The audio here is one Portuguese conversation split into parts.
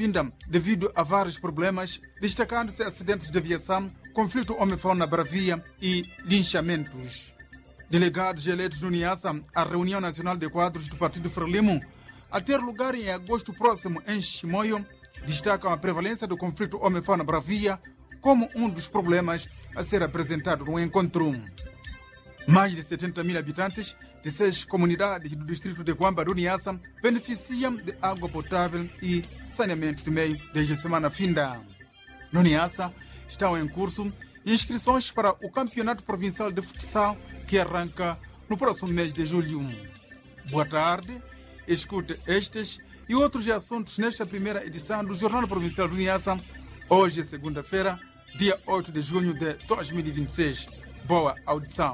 Pinda devido a vários problemas, destacando-se acidentes de aviação, conflito homem-fauna bravia e linchamentos. Delegados eleitos no Niassa, a reunião nacional de quadros do Partido Frelimo, a ter lugar em agosto próximo em Chimoio, destacam a prevalência do conflito homem-fauna bravia como um dos problemas a ser apresentado no encontro. Mais de 70 mil habitantes de 6 comunidades do distrito de Quamba do Niassa beneficiam de água potável e saneamento de meio desde a semana finda. No Niassa estão em curso inscrições para o Campeonato Provincial de Futsal que arranca no próximo mês de julho. Boa tarde, escute estes e outros assuntos nesta primeira edição do Jornal Provincial do Niassa, hoje é segunda-feira, dia 8 de junho de 2026. Boa audição.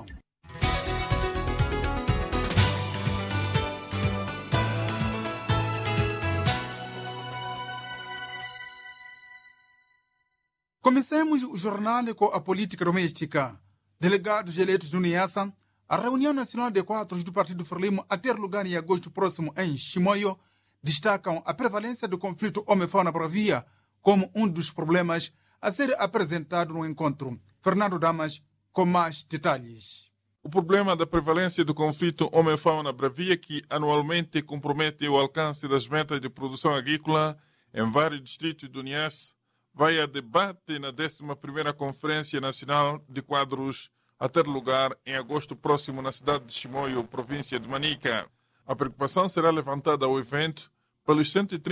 Comecemos o jornal com a política doméstica. Delegados eleitos do Niassa, a reunião nacional de quadros do Partido Frelimo a ter lugar em agosto próximo em Chimoio, destacam a prevalência do conflito homem-fauna bravia como um dos problemas a ser apresentado no encontro. Fernando Damas, com mais detalhes. O problema da prevalência do conflito homem-fauna bravia, que anualmente compromete o alcance das metas de produção agrícola em vários distritos do Niassa, vai a debate na 11ª Conferência Nacional de Quadros a ter lugar em agosto próximo na cidade de Chimoio, província de Manica. A preocupação será levantada ao evento pelos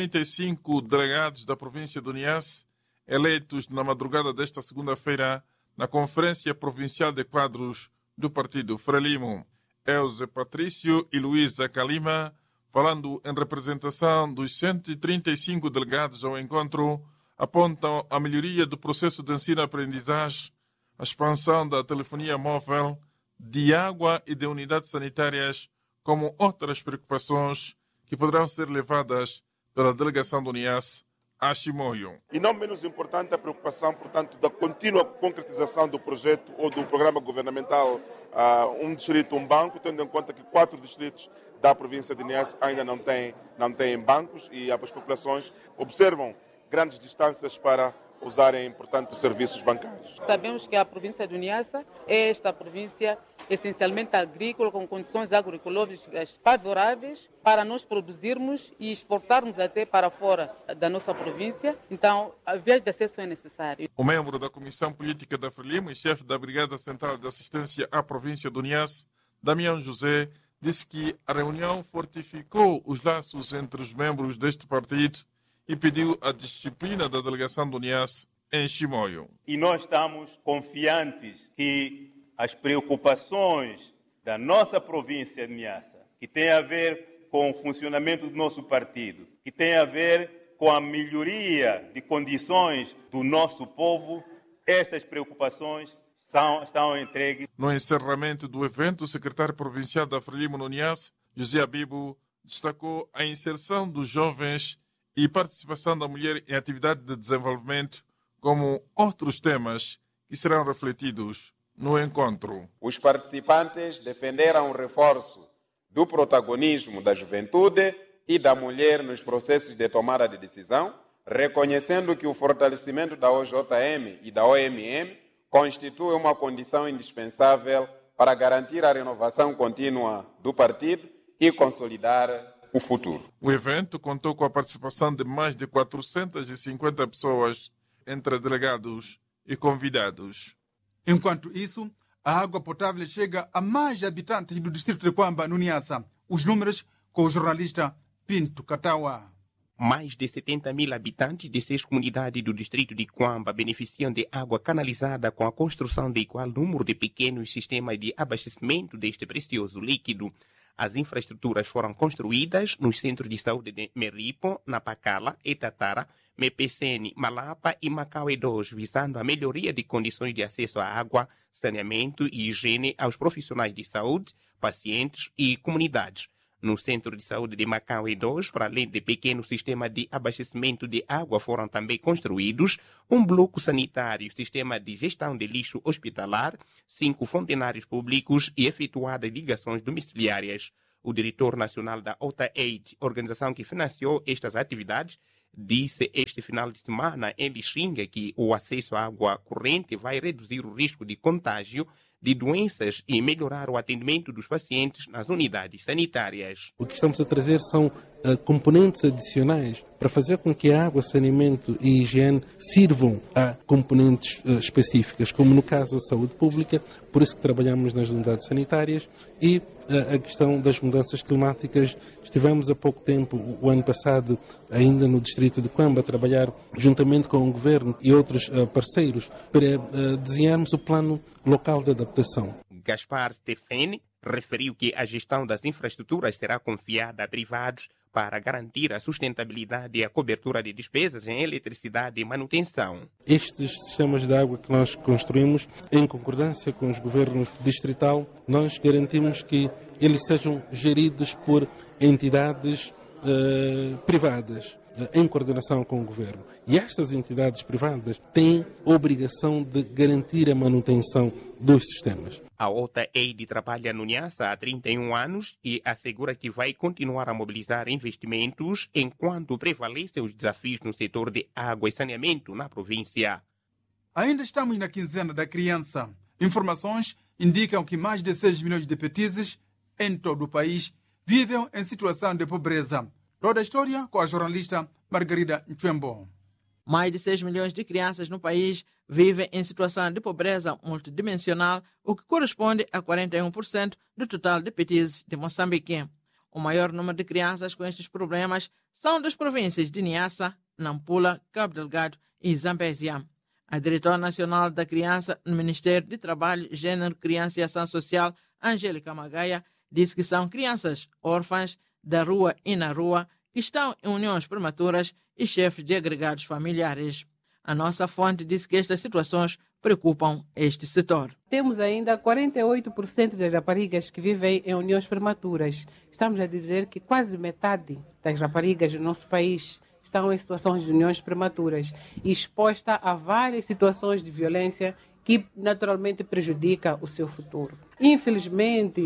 135 delegados da província do Niassa, eleitos na madrugada desta segunda-feira na Conferência Provincial de Quadros do Partido Frelimo. Elze Patrício e Luísa Calima, falando em representação dos 135 delegados ao encontro, apontam a melhoria do processo de ensino-aprendizagem, a expansão da telefonia móvel, de água e de unidades sanitárias, como outras preocupações que poderão ser levadas pela delegação do Niassa a Chimoio. E não menos importante a preocupação, portanto, da contínua concretização do projeto ou do programa governamental Um Distrito, um Banco, tendo em conta que 4 distritos da província de Niassa ainda não têm bancos e as populações observam grandes distâncias para usarem, portanto, serviços bancários. Sabemos que a província do Niassa é esta província essencialmente agrícola, com condições agroecológicas favoráveis para nós produzirmos e exportarmos até para fora da nossa província. Então, a vias de acesso é necessário. O membro da Comissão Política da Frelimo e chefe da Brigada Central de Assistência à província do Niassa, Damião José, disse que a reunião fortificou os laços entre os membros deste partido e pediu a disciplina da delegação do Niassa em Chimoio. E nós estamos confiantes que as preocupações da nossa província de Niassa, que tem a ver com o funcionamento do nosso partido, que tem a ver com a melhoria de condições do nosso povo, estas preocupações estão entregues. No encerramento do evento, o secretário provincial da Frelimo no Niassa, José Abibo, destacou a inserção dos jovens e participação da mulher em atividade de desenvolvimento como outros temas que serão refletidos no encontro. Os participantes defenderam o reforço do protagonismo da juventude e da mulher nos processos de tomada de decisão, reconhecendo que o fortalecimento da OJM e da OMM constitui uma condição indispensável para garantir a renovação contínua do partido e consolidar o futuro. O evento contou com a participação de mais de 450 pessoas, entre delegados e convidados. Enquanto isso, a água potável chega a mais habitantes do distrito de Quamba, no Niassa. Os números com o jornalista Pinto Katawa. Mais de 70 mil habitantes de 6 comunidades do distrito de Quamba beneficiam de água canalizada com a construção de igual número de pequenos sistemas de abastecimento deste precioso líquido. As infraestruturas foram construídas nos centros de saúde de Meripo, Napacala, Etatara, Mepecene, Malapa e Macauê 2, visando a melhoria de condições de acesso à água, saneamento e higiene aos profissionais de saúde, pacientes e comunidades. No Centro de Saúde de Macauê 2, para além de pequeno sistema de abastecimento de água, foram também construídos um bloco sanitário, sistema de gestão de lixo hospitalar, 5 fontenários públicos e efetuadas ligações domiciliárias. O diretor nacional da OTA-Aid, organização que financiou estas atividades, disse este final de semana em Lixinga que o acesso à água corrente vai reduzir o risco de contágio de doenças e melhorar o atendimento dos pacientes nas unidades sanitárias. O que estamos a trazer são componentes adicionais para fazer com que a água, saneamento e higiene sirvam a componentes específicas, como no caso da saúde pública, por isso que trabalhamos nas unidades sanitárias, e a questão das mudanças climáticas. Estivemos há pouco tempo, o ano passado, ainda no distrito de Quamba, a trabalhar juntamente com o governo e outros parceiros para desenharmos o plano local de adaptação. Gaspar Stefani referiu que a gestão das infraestruturas será confiada a privados para garantir a sustentabilidade e a cobertura de despesas em eletricidade e manutenção. Estes sistemas de água que nós construímos, em concordância com os governos distrital, nós garantimos que eles sejam geridos por entidades privadas, em coordenação com o governo. E estas entidades privadas têm a obrigação de garantir a manutenção dos sistemas. A OTA-EID trabalha no Niassa há 31 anos e assegura que vai continuar a mobilizar investimentos enquanto prevalecem os desafios no setor de água e saneamento na província. Ainda estamos na quinzena da criança. Informações indicam que mais de 6 milhões de petizes em todo o país vivem em situação de pobreza. Toda a história com a jornalista Margarida Nchembo. Mais de 6 milhões de crianças no país vivem em situação de pobreza multidimensional, o que corresponde a 41% do total de petizes de Moçambique. O maior número de crianças com estes problemas são das províncias de Niassa, Nampula, Cabo Delgado e Zambésia. A diretora nacional da criança no Ministério de Trabalho, Gênero, Criança e Ação Social, Angélica Magaia, disse que são crianças órfãs da rua e na rua que estão em uniões prematuras e chefes de agregados familiares. A nossa fonte disse que estas situações preocupam este setor. Temos ainda 48% das raparigas que vivem em uniões prematuras. Estamos a dizer que quase metade das raparigas do nosso país estão em situações de uniões prematuras e exposta a várias situações de violência que naturalmente prejudica o seu futuro. Infelizmente,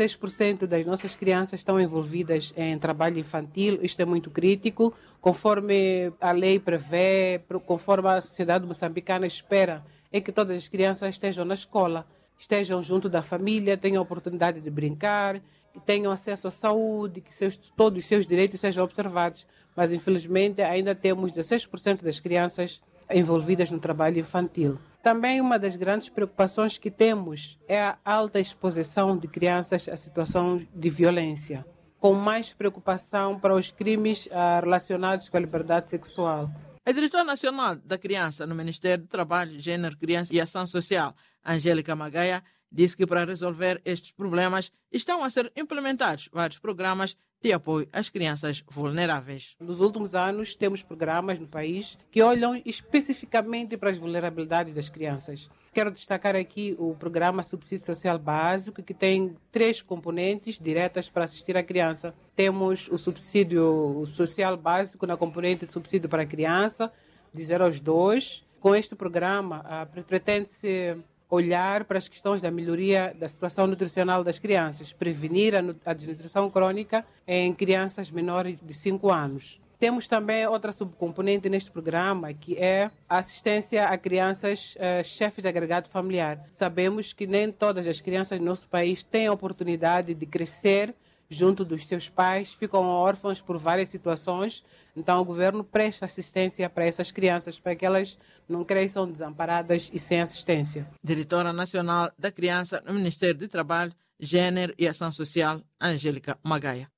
16% das nossas crianças estão envolvidas em trabalho infantil. Isto é muito crítico, conforme a lei prevê, conforme a sociedade moçambicana espera, é que todas as crianças estejam na escola, estejam junto da família, tenham a oportunidade de brincar, que tenham acesso à saúde, que todos os seus direitos sejam observados. Mas, infelizmente, ainda temos 16% das crianças envolvidas no trabalho infantil. Também uma das grandes preocupações que temos é a alta exposição de crianças à situação de violência, com mais preocupação para os crimes relacionados com a liberdade sexual. A diretora nacional da criança no Ministério do Trabalho, Gênero, Criança e Ação Social, Angélica Magaia, disse que para resolver estes problemas estão a ser implementados vários programas de apoio às crianças vulneráveis. Nos últimos anos, temos programas no país que olham especificamente para as vulnerabilidades das crianças. Quero destacar aqui o programa Subsídio Social Básico, que tem 3 componentes diretas para assistir a criança. Temos o subsídio social básico na componente de subsídio para a criança, de 0 aos 2. Com este programa, pretende-se olhar para as questões da melhoria da situação nutricional das crianças, prevenir a desnutrição crônica em crianças menores de 5 anos. Temos também outra subcomponente neste programa, que é a assistência a crianças chefes de agregado familiar. Sabemos que nem todas as crianças do nosso país têm a oportunidade de crescer junto dos seus pais, ficam órfãos por várias situações. Então, o governo presta assistência para essas crianças, para que elas não cresçam desamparadas e sem assistência. Diretora Nacional da Criança no Ministério do Trabalho, Gênero e Ação Social, Angélica Magaia.